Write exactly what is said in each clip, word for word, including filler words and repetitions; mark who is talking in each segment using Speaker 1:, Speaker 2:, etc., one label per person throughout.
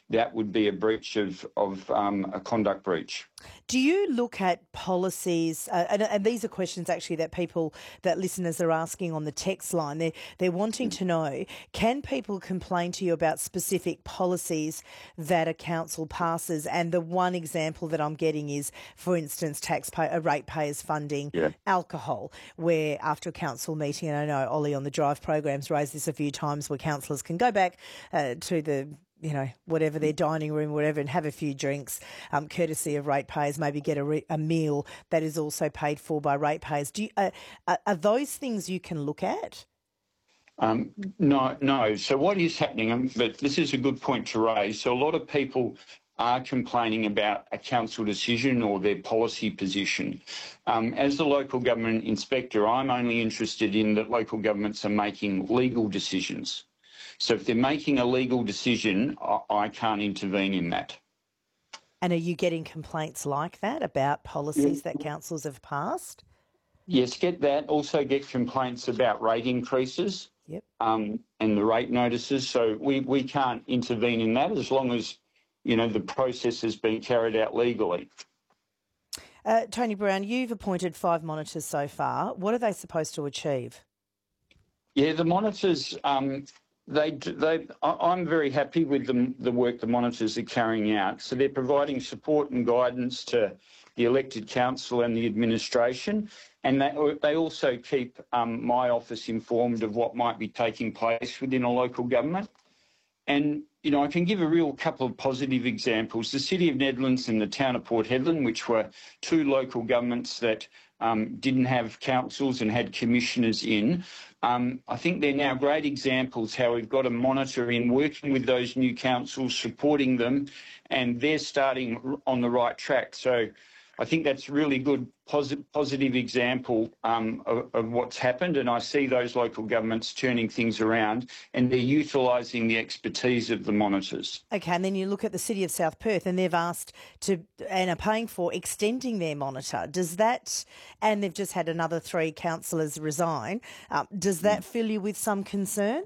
Speaker 1: that would be a breach of, of um, a conduct breach.
Speaker 2: Do you look at policies, uh, and, and these are questions actually that people, that listeners are asking on the text line. They're, they're wanting to know, can people complain to you about specific policies that a council passes? And the one example that I'm getting is, for instance, taxpayer, uh, ratepayers funding
Speaker 1: Yeah.
Speaker 2: alcohol, where after a council meeting, and I know Ollie on the Drive program's raised this a few times, where councillors can go back uh, to the you know, whatever their dining room, whatever, and have a few drinks, um, courtesy of ratepayers, maybe get a, re- a meal that is also paid for by ratepayers. Do you, uh, are are those things you can look at?
Speaker 1: Um, no, no. So what is happening, um, but this is a good point to raise. So a lot of people are complaining about a council decision or their policy position. Um, as the local government inspector, I'm only interested in that local governments are making legal decisions. So if they're making a legal decision, I, I can't intervene in that.
Speaker 2: And are you getting complaints like that about policies that councils have passed?
Speaker 1: Yes, get that. Also get complaints about rate increases
Speaker 2: Yep.
Speaker 1: um, and the rate notices. So we, we can't intervene in that as long as, you know, the process has been carried out legally.
Speaker 2: Uh, Tony Brown, you've appointed five monitors so far. What are they supposed to achieve?
Speaker 1: Yeah, the monitors... Um, They, they, I'm very happy with the, the work the monitors are carrying out. So they're providing support and guidance to the elected council and the administration, and they, they also keep um, my office informed of what might be taking place within a local government. And, you know, I can give a real couple of positive examples. The City of Nedlands and the Town of Port Hedland, which were two local governments that um, didn't have councils and had commissioners in, um, I think they're now great examples how we've got a monitor in working with those new councils, supporting them, and they're starting on the right track. So I think that's a really good posi- positive example um, of, of what's happened, and I see those local governments turning things around and they're utilising the expertise of the monitors.
Speaker 2: Okay, and then you look at the City of South Perth and they've asked to and are paying for extending their monitor. Does that, and they've just had another three councillors resign, um, does that fill you with some concern?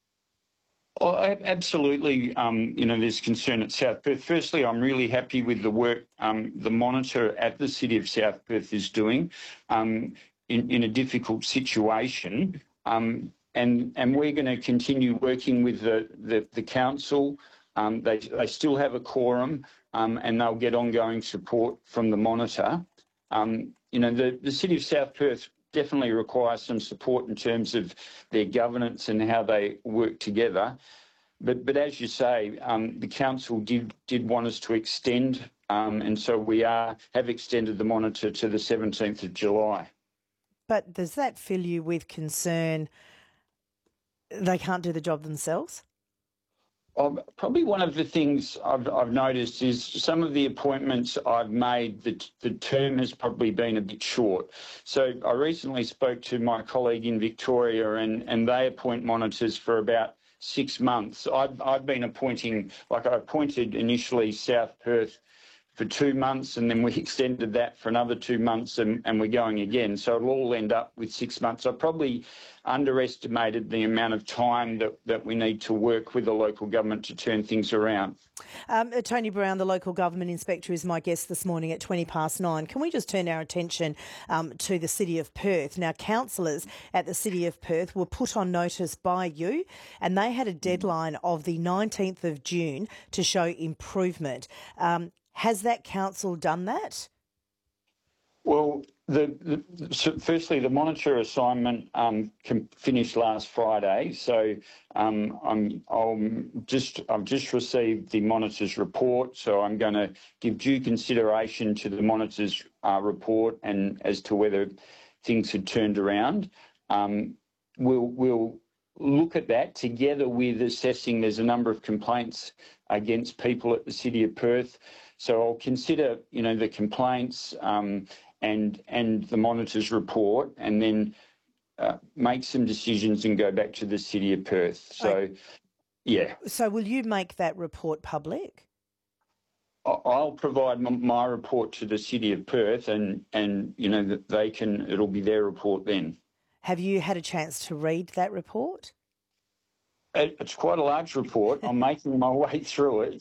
Speaker 1: Oh, absolutely. Um, you know, there's concern at South Perth. Firstly, I'm really happy with the work um, the monitor at the City of South Perth is doing um, in, in a difficult situation. Um, and, and we're going to continue working with the, the, the council. Um, they, they still have a quorum um, and they'll get ongoing support from the monitor. Um, you know, the, the City of South Perth definitely requires some support in terms of their governance and how they work together. But but as you say, um, the council did did want us to extend, um, and so we are have extended the monitor to the seventeenth of July.
Speaker 2: But does that fill you with concern they can't do the job themselves?
Speaker 1: Um, probably one of the things I've, I've noticed is some of the appointments I've made, the, the term has probably been a bit short. So I recently spoke to my colleague in Victoria and, and they appoint monitors for about six months. I've, I've been appointing, like I appointed initially South Perth for two months and then we extended that for another two months and, and we're going again. So it'll all end up with six months. I probably underestimated the amount of time that, that we need to work with the local government to turn things around.
Speaker 2: Um, uh, Tony Brown, the local government inspector, is my guest this morning at twenty past nine. Can we just turn our attention um, to the City of Perth? Now, councillors at the City of Perth were put on notice by you and they had a deadline of the nineteenth of June to show improvement. Um, has that council done that?
Speaker 1: Well, the, the, so firstly, the monitor assignment um, can finished last Friday. So um, I'm, I'm just I've just received the monitor's report. So I'm going to give due consideration to the monitor's uh, report and as to whether things had turned around. Um, we'll we'll look at that together with assessing. There's a number of complaints against people at the City of Perth. So I'll consider, you know, the complaints um, and and the monitor's report, and then uh, make some decisions and go back to the City of Perth. So,
Speaker 2: Okay.
Speaker 1: yeah.
Speaker 2: So will you make that report public?
Speaker 1: I'll provide my report to the City of Perth, and and you know that they can. It'll be their report then.
Speaker 2: Have you had a chance to read that report?
Speaker 1: It's quite a large report. I'm making my way through it.